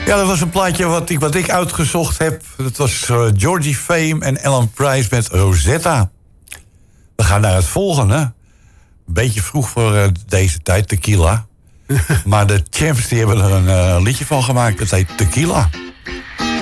Ja, dat was een plaatje wat ik uitgezocht heb. Dat was Georgie Fame en Ellen Price met Rosetta. We gaan naar het volgende. Een beetje vroeg voor deze tijd, Tequila. Maar de Champs die hebben er een liedje van gemaakt. Dat heet Tequila.